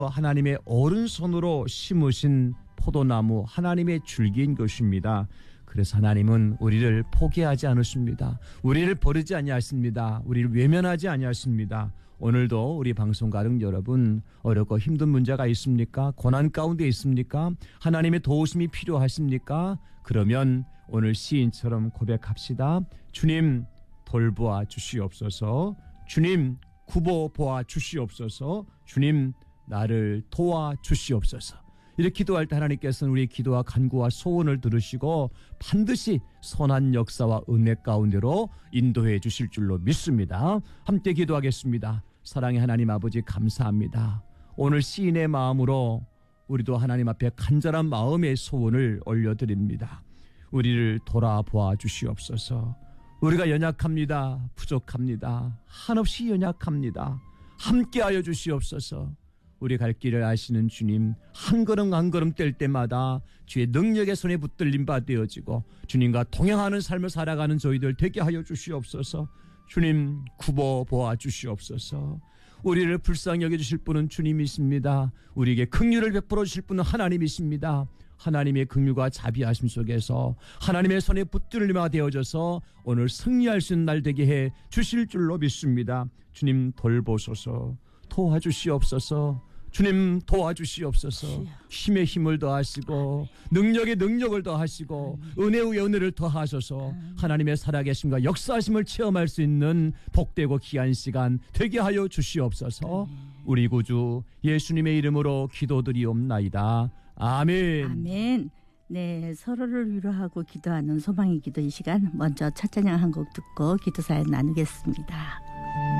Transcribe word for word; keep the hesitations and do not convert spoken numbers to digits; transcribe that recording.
하나님의 오른손으로 심으신 포도나무, 하나님의 줄기인 것입니다. 그래서 하나님은 우리를 포기하지 않으십니다. 우리를 버리지 아니하십니다. 우리를 외면하지 아니하십니다. 오늘도 우리 방송 가족 여러분, 어렵고 힘든 문제가 있습니까? 고난 가운데 있습니까? 하나님의 도우심이 필요하십니까? 그러면 오늘 시인처럼 고백합시다. 주님 돌보아 주시옵소서. 주님 구보 보아 주시옵소서. 주님 나를 도와 주시옵소서. 이렇게 기도할 때 하나님께서는 우리의 기도와 간구와 소원을 들으시고 반드시 선한 역사와 은혜 가운데로 인도해 주실 줄로 믿습니다. 함께 기도하겠습니다. 사랑의 하나님 아버지, 감사합니다. 오늘 시인의 마음으로 우리도 하나님 앞에 간절한 마음의 소원을 올려드립니다. 우리를 돌아보아 주시옵소서. 우리가 연약합니다. 부족합니다. 한없이 연약합니다. 함께하여 주시옵소서. 우리 갈 길을 아시는 주님, 한 걸음 한 걸음 뗄 때마다 주의 능력의 손에 붙들림 바 되어지고 주님과 동행하는 삶을 살아가는 저희들 되게 하여 주시옵소서. 주님 구보 보아 주시옵소서. 우리를 불쌍히 여겨주실 분은 주님이십니다. 우리에게 긍휼을 베풀어 주실 분은 하나님이십니다. 하나님의 긍휼과 자비하심 속에서 하나님의 손에 붙들림아 되어져서 오늘 승리할 수 있는 날 되게 해 주실 줄로 믿습니다. 주님 돌보소서. 도와주시옵소서. 주님 도와주시옵소서. 힘에 힘을 더하시고 능력에 능력을 더하시고 은혜의 은혜를 더하셔서 하나님의 살아계심과 역사하심을 체험할 수 있는 복되고 귀한 시간 되게 하여 주시옵소서. 우리 구주 예수님의 이름으로 기도드리옵나이다. 아멘. 아멘. 네, 서로를 위로하고 기도하는 소망의 기도 이 시간, 먼저 첫 찬양 한 곡 듣고 기도 사연 나누겠습니다.